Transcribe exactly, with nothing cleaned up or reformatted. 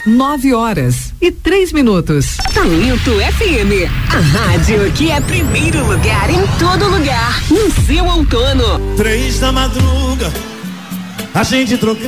nove horas e três minutos. Talento F M, a rádio que é primeiro lugar em todo lugar, no seu outono. Três da madruga, a gente trocando